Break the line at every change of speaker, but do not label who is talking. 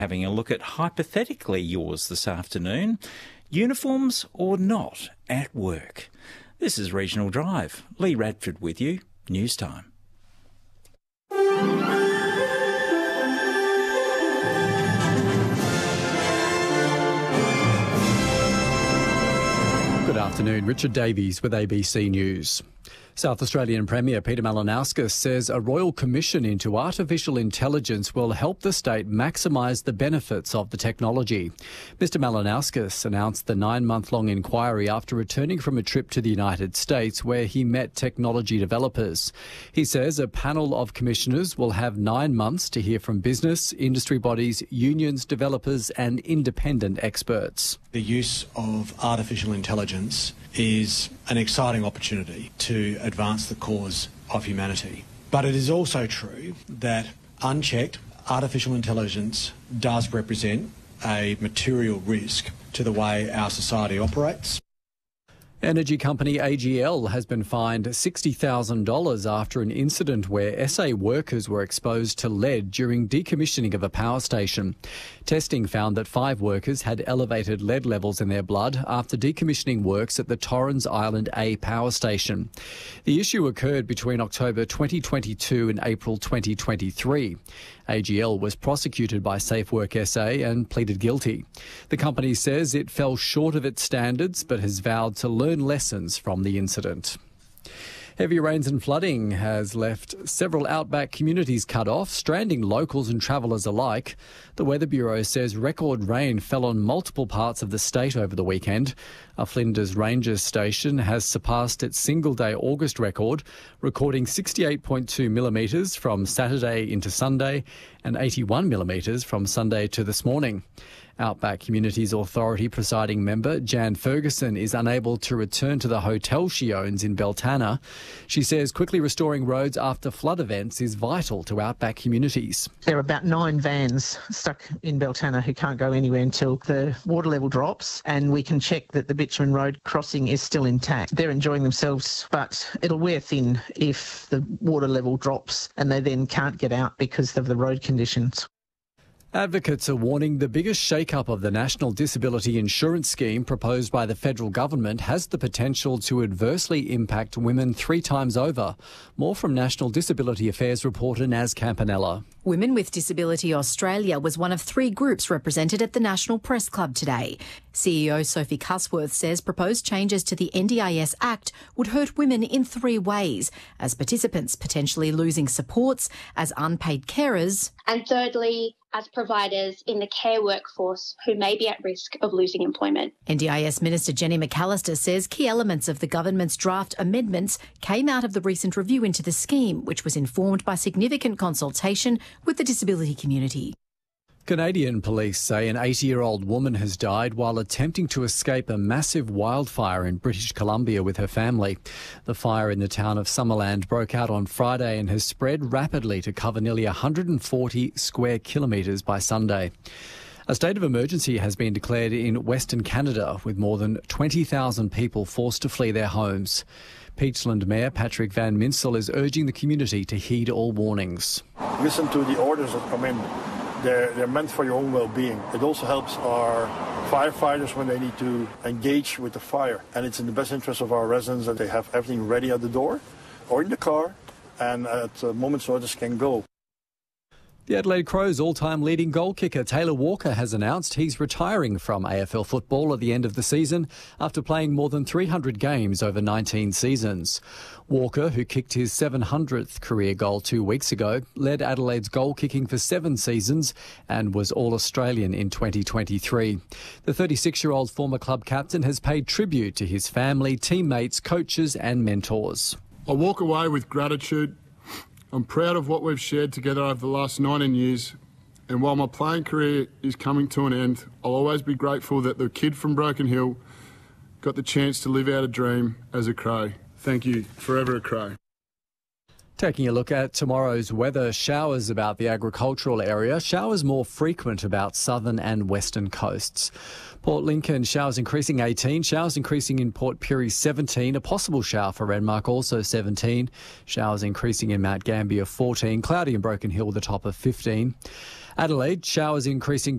Having a look at Hypothetically Yours this afternoon. Uniforms or not at work? This is Regional Drive. Lee Radford with you. News time.
Good afternoon, Richard Davies with ABC News. South Australian Premier Peter Malinauskas says a royal commission into artificial intelligence will help the state maximise the benefits of the technology. Mr Malinauskas announced the 9-month-long inquiry after returning from a trip to the United States where he met technology developers. He says a panel of commissioners will have 9 months to hear from business, industry bodies, unions, developers and independent experts.
The use of artificial intelligence is an exciting opportunity to advance the cause of humanity. But it is also true that unchecked, artificial intelligence does represent a material risk to the way our society operates.
Energy company AGL has been fined $60,000 after an incident where SA workers were exposed to lead during decommissioning of a power station. Testing found that 5 workers had elevated lead levels in their blood after decommissioning works at the Torrens Island A power station. The issue occurred between October 2022 and April 2023. AGL was prosecuted by SafeWork SA and pleaded guilty. The company says it fell short of its standards but has vowed to learn lessons from the incident. Heavy rains and flooding has left several outback communities cut off, stranding locals and travellers alike. The Weather Bureau says record rain fell on multiple parts of the state over the weekend. A Flinders Ranger station has surpassed its single-day August record, recording 68.2 millimetres from Saturday into Sunday and 81 millimetres from Sunday to this morning. Outback Communities Authority presiding member Jan Ferguson is unable to return to the hotel she owns in Beltana. She says quickly restoring roads after flood events is vital to outback communities.
There are about 9 vans stuck in Beltana who can't go anywhere until the water level drops and we can check that the bitumen road crossing is still intact. They're enjoying themselves, but it'll wear thin if the water level drops and they then can't get out because of the road conditions.
Advocates are warning the biggest shake-up of the National Disability Insurance Scheme proposed by the federal government has the potential to adversely impact women 3 times over. More from National Disability Affairs reporter Naz Campanella.
Women with Disability Australia was one of 3 groups represented at the National Press Club today. CEO Sophie Cusworth says proposed changes to the NDIS Act would hurt women in 3 ways, as participants potentially losing supports, as unpaid carers,
and thirdly, as providers in the care workforce who may be at risk of losing employment.
NDIS Minister Jenny McAllister says key elements of the government's draft amendments came out of the recent review into the scheme, which was informed by significant consultation with the disability community.
Canadian police say an 80-year-old woman has died while attempting to escape a massive wildfire in British Columbia with her family. The fire in the town of Summerland broke out on Friday and has spread rapidly to cover nearly 140 square kilometres by Sunday. A state of emergency has been declared in Western Canada, with more than 20,000 people forced to flee their homes. Peachland Mayor Patrick Van Minsel is urging the community to heed all warnings.
Listen to the orders that come in. They're meant for your own well-being. It also helps our firefighters when they need to engage with the fire. And it's in the best interest of our residents that they have everything ready at the door or in the car and at a moment's notice can go.
The Adelaide Crows all-time leading goal kicker Taylor Walker has announced he's retiring from AFL football at the end of the season after playing more than 300 games over 19 seasons. Walker, who kicked his 700th career goal 2 weeks ago, led Adelaide's goal kicking for 7 seasons and was All-Australian in 2023. The 36-year-old former club captain has paid tribute to his family, teammates, coaches and mentors.
I walk away with gratitude. I'm proud of what we've shared together over the last 19 years, and while my playing career is coming to an end, I'll always be grateful that the kid from Broken Hill got the chance to live out a dream as a Crow. Thank you. Forever a Crow.
Taking a look at tomorrow's weather, showers about the agricultural area, showers more frequent about southern and western coasts. Port Lincoln, showers increasing 18, showers increasing in Port Pirie 17, a possible shower for Renmark also 17, showers increasing in Mount Gambier 14, cloudy in Broken Hill with a top of 15. Adelaide, showers increasing